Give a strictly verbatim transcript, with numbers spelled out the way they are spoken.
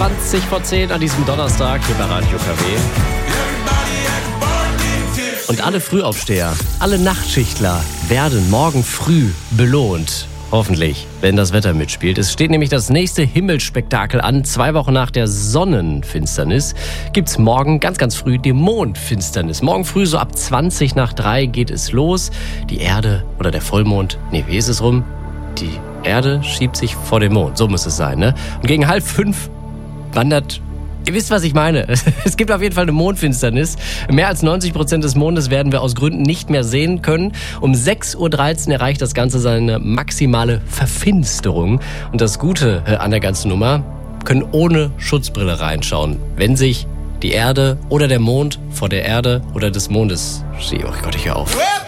zwanzig vor zehn an diesem Donnerstag hier bei Radio K W. Und alle Frühaufsteher, alle Nachtschichtler werden morgen früh belohnt. Hoffentlich, wenn das Wetter mitspielt. Es steht nämlich das nächste Himmelsspektakel an. Zwei Wochen nach der Sonnenfinsternis gibt's morgen ganz, ganz früh die Mondfinsternis. Morgen früh so ab zwanzig nach drei geht es los. Die Erde oder der Vollmond, nee, wie ist es rum? Die Erde schiebt sich vor den Mond, so muss es sein, ne? Und gegen halb fünf wandert... Ihr wisst, was ich meine. Es gibt auf jeden Fall eine Mondfinsternis. Mehr als neunzig Prozent des Mondes werden wir aus Gründen nicht mehr sehen können. Um sechs Uhr dreizehn erreicht das Ganze seine maximale Verfinsterung. Und das Gute an der ganzen Nummer, können ohne Schutzbrille reinschauen, wenn sich die Erde oder der Mond vor der Erde oder des Mondes... Oh Gott, ich hör auf.